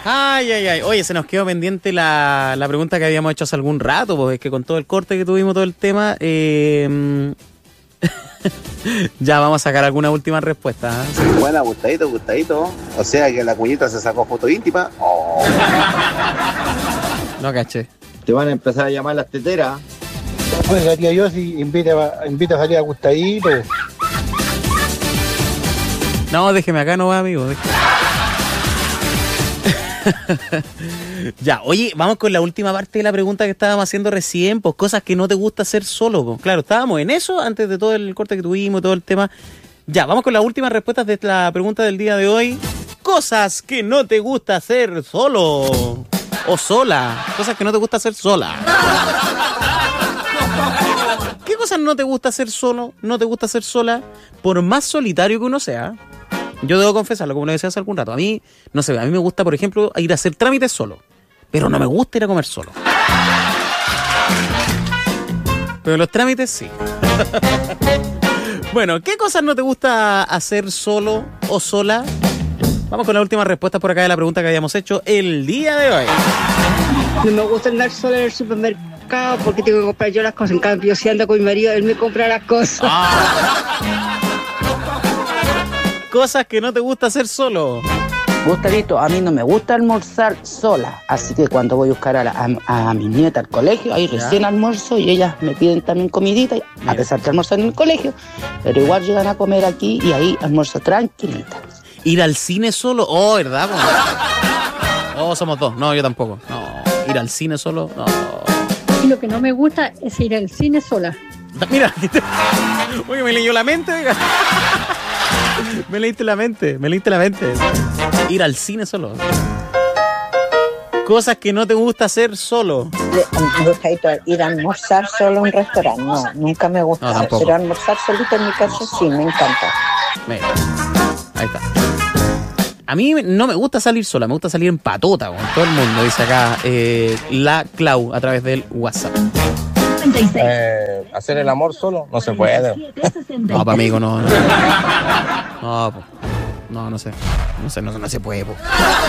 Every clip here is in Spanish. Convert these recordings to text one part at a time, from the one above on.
Ay, ay, ay. Oye, se nos quedó pendiente la pregunta que habíamos hecho hace algún rato, pues es que con todo el corte que tuvimos, todo el tema, ya vamos a sacar alguna última respuesta. ¿Eh? Buena, gustadito. O sea que la cuñita se sacó foto íntima. Oh. No caché. Te van a empezar a llamar las teteras. Pues haría yo si invita a salir a gustadito. No, déjeme acá, no va, amigo. Ya, oye, vamos con la última parte de la pregunta que estábamos haciendo recién, pues cosas que no te gusta hacer solo, pues. Claro, estábamos en eso antes de todo el corte que tuvimos, todo el tema. Ya, vamos con las últimas respuestas de la pregunta del día de hoy. Cosas que no te gusta hacer solo o sola. Cosas que no te gusta hacer sola. ¿Qué cosas no te gusta hacer solo? ¿No te gusta hacer sola? Por más solitario que uno sea. Yo debo confesarlo, como lo decía hace algún rato. A mí, no sé, a mí me gusta, por ejemplo, ir a hacer trámites solo. Pero no me gusta ir a comer solo. Pero los trámites sí. Bueno, ¿qué cosas no te gusta hacer solo o sola? Vamos con la última respuesta por acá de la pregunta que habíamos hecho el día de hoy. No me gusta andar sola en el supermercado porque tengo que comprar yo las cosas. En cambio, si ando con mi marido, él me compra las cosas. Cosas que no te gusta hacer solo. Gustavito, a mí no me gusta almorzar sola, así que cuando voy a buscar a mi nieta al colegio, ahí recién almuerzo y ellas me piden también comidita, a pesar de almorzar en el colegio, pero igual llegan a comer aquí y ahí almuerzo tranquilita. Ir al cine solo, oh, ¿verdad? Oh, somos dos, no, yo tampoco. No, ir al cine solo, no. Y lo que no me gusta es ir al cine sola. Mira, oye, me leyó la mente, oiga. Me leíste la mente. Ir al cine solo. Cosas que no te gusta hacer solo. Me gusta ir a almorzar solo a un restaurante. No, nunca me gusta. No, tampoco. Pero almorzar solito en mi casa sí, me encanta. Mira, ahí está. A mí no me gusta salir sola, me gusta salir en patota con todo el mundo, dice acá la Clau a través del WhatsApp. Hacer el amor solo no se puede. No, para amigo, no. No sé. No se puede, po.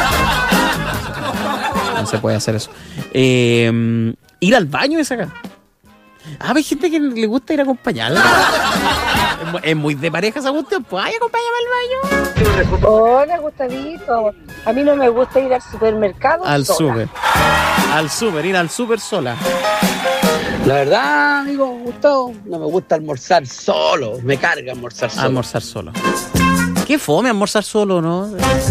No se puede hacer eso. Ir al baño es acá. Hay gente que le gusta ir a acompañarla. Es muy de pareja esa cuestión. Pues, ay, acompáñame al baño. Hola, Gustavito. A mí no me gusta ir al supermercado Al sola. ir al súper sola. La verdad, amigo Gustavo, no me gusta almorzar solo. Me carga almorzar solo. Almorzar solo. Qué fome almorzar solo, ¿no?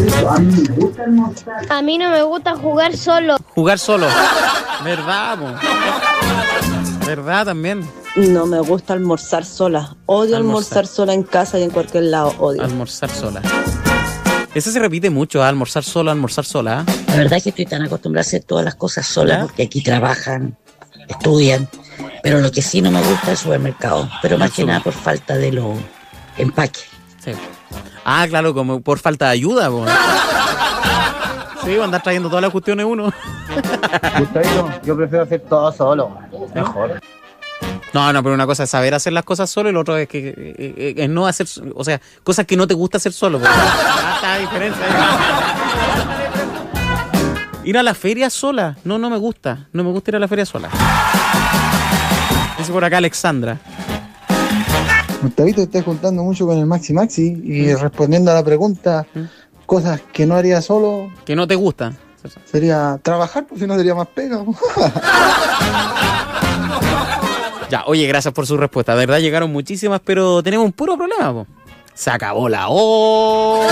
A mí no me gusta jugar solo. Jugar solo. ¿Verdad, po? ¿Verdad también? No me gusta almorzar sola. Odio almorzar sola en casa y en cualquier lado. Odio. Almorzar sola. Eso se repite mucho, almorzar sola. La verdad es que estoy tan acostumbrada a hacer todas las cosas sola, porque aquí trabajan, estudian, pero lo que sí no me gusta es el supermercado, pero más que nada por falta de los empaques. Sí. Ah, claro, como por falta de ayuda, po. Sí, va a andar trayendo todas las cuestiones uno. Gustavito, yo prefiero hacer todo solo. Mejor. No, pero una cosa es saber hacer las cosas solo y lo otro es que es no hacer, o sea, cosas que no te gusta hacer solo. Está la diferencia. Ir a la feria sola, no me gusta. No me gusta ir a la feria sola. Dice por acá Alexandra. Gustavito, estás juntando mucho con el Maxi y respondiendo a la pregunta, cosas que no haría solo. Que no te gustan. Sería trabajar, pues si no sería más pega. Ya, oye, gracias por su respuesta. De verdad llegaron muchísimas, pero tenemos un puro problema, po. Se acabó la hora.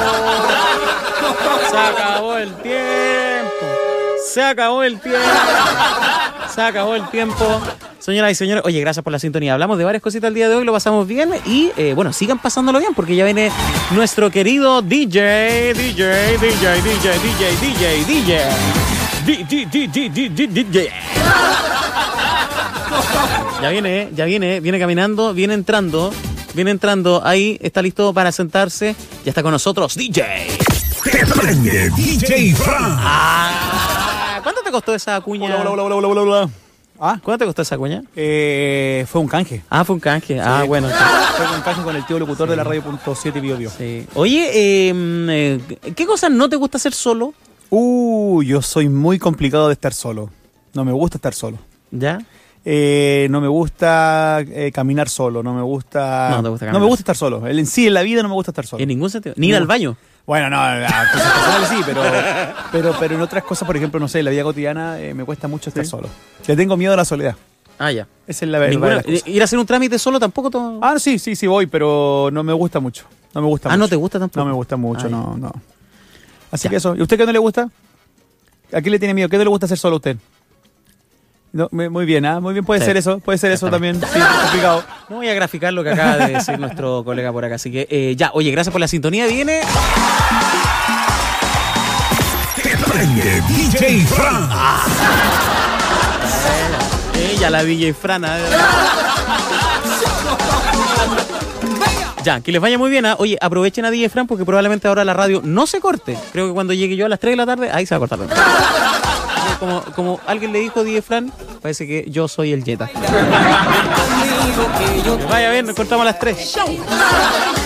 Se acabó el tiempo. Se acabó el tiempo. Señoras y señores, oye, gracias por la sintonía. Hablamos de varias cositas el día de hoy, lo pasamos bien y, bueno, sigan pasándolo bien porque ya viene nuestro querido DJ. Ya viene caminando, viene entrando, ahí está listo para sentarse. Ya está con nosotros, DJ. Te prende, DJ Fran. ¿Cuánto te costó esa cuña? Hola. ¿Cuánto te costó esa cuña? Fue un canje. Fue un canje. Sí. Bueno. Fue un canje con el tío locutor de la radio .7 Bio Bio. Sí. Oye, ¿qué cosas no te gusta hacer solo? Yo soy muy complicado de estar solo. No me gusta estar solo. ¿Ya? No me gusta caminar solo. No me gusta. No te gusta caminar. No me gusta estar solo. En sí, en la vida no me gusta estar solo. En ningún sentido. Ni ir al baño. Bueno, no, cosas personales sí, pero en otras cosas, por ejemplo, no sé, en la vida cotidiana me cuesta mucho estar solo. Le tengo miedo a la soledad. Ah, ya. Esa es la verdad. ¿Ir a hacer un trámite solo tampoco? Sí voy, pero no me gusta mucho. No me gusta mucho. ¿No te gusta tampoco? No me gusta mucho, no. Así que eso. ¿Y usted qué no le gusta? ¿A qué le tiene miedo? ¿Qué no le gusta hacer solo a usted? No, muy bien, muy bien, puede ser eso también, sí, complicado. No voy a graficar lo que acaba de decir nuestro colega por acá, así que oye, gracias por la sintonía, viene... ¡Que prende DJ Fran! Ya la DJ Fran. Ya, que les vaya muy bien. Oye, aprovechen a DJ Fran porque probablemente ahora la radio no se corte. Creo que cuando llegue yo a las 3 de la tarde, ahí se va a cortar. Como alguien le dijo a DJ Fran, parece que yo soy el Jetta. Vaya bien, nos encontramos a las 3. ¡Chau!